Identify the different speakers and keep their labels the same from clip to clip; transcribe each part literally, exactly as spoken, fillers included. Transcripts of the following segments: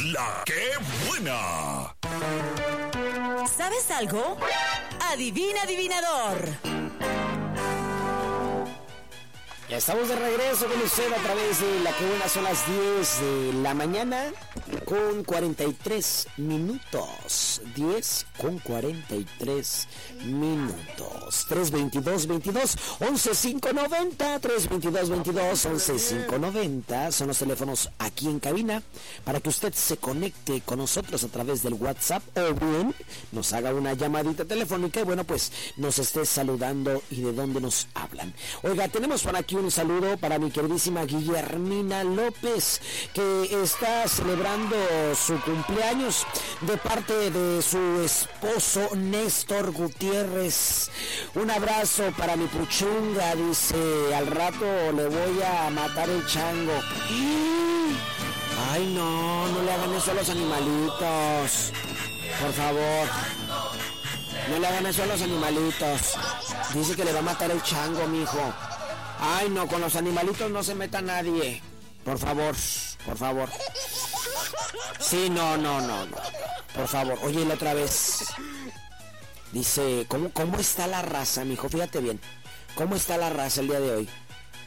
Speaker 1: La que buena.
Speaker 2: ¿Sabes algo? Adivina, adivinador.
Speaker 3: Ya estamos de regreso con usted a través de La que buena. Son las diez de la mañana con cuarenta y tres minutos. diez con cuarenta y tres minutos. tres veintidós veintidós once cinco noventa. tres veintidós veintidós once cinco noventa son los teléfonos aquí en cabina para que usted se conecte con nosotros a través del WhatsApp o bien nos haga una llamadita telefónica y bueno, pues nos esté saludando y de dónde nos hablan. Oiga, tenemos por aquí un saludo para mi queridísima Guillermina López, que está celebrando su cumpleaños de parte de su esposo Néstor Gutiérrez. Un abrazo para mi puchunga, dice, al rato le voy a matar el chango. Ay, no, no le hagan eso a los animalitos, por favor. No le hagan eso a los animalitos. Dice que le va a matar el chango, mijo. Ay, no, con los animalitos no se meta nadie. Por favor, por favor. Sí, no, no, no, no. Por favor, oye, la otra vez. Dice, ¿cómo, cómo está la raza, mijo? Fíjate bien. ¿Cómo está la raza el día de hoy?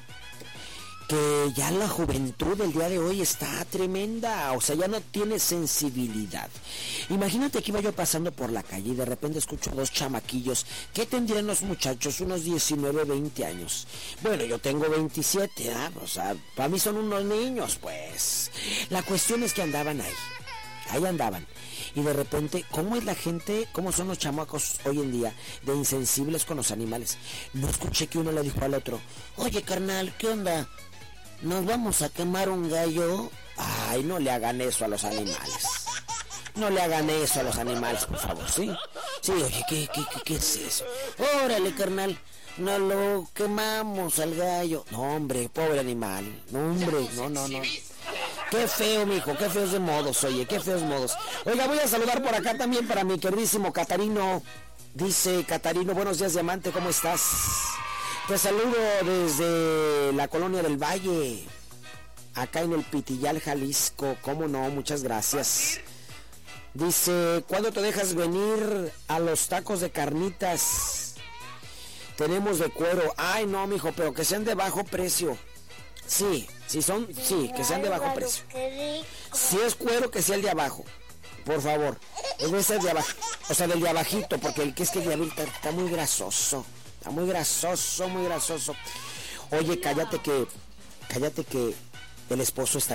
Speaker 3: Que ya la juventud del día de hoy está tremenda, o sea, ya no tiene sensibilidad. Imagínate que iba yo pasando por la calle y de repente escucho a dos chamaquillos. ¿Qué tendrían los muchachos? Unos diecinueve, veinte años. Bueno, yo tengo veintisiete, ¿ah? O sea, para mí son unos niños, pues. La cuestión es que andaban ahí, ahí andaban. Y de repente, ¿cómo es la gente, cómo son los chamacos hoy en día de insensibles con los animales? No escuché que uno le dijo al otro, oye, carnal, ¿qué onda? ¿Nos vamos a quemar un gallo? Ay, no le hagan eso a los animales. No le hagan eso a los animales, por favor, ¿sí? Sí, oye, ¿qué, qué, qué, qué es eso? Órale, carnal, no lo quemamos al gallo. No, hombre, pobre animal. No, hombre, no, no, no. Qué feo, mijo, qué feos de modos, oye, qué feos modos. Oiga, voy a saludar por acá también para mi queridísimo Catarino. Dice Catarino, buenos días, diamante, ¿cómo estás? Te saludo desde la Colonia del Valle, acá en el Pitillal, Jalisco. ¿Cómo no? Muchas gracias. Dice, ¿cuándo te dejas venir a los tacos de carnitas? Tenemos de cuero. Ay, no, mijo, pero que sean de bajo precio. Sí, si son, sí, que sean de bajo precio. Si es cuero, que sea el de abajo, por favor. En ese de abajo, o sea, del de abajito, porque el que es que el de ahorita está muy grasoso. Está muy grasoso, muy grasoso. Oye, cállate que, cállate que el esposo está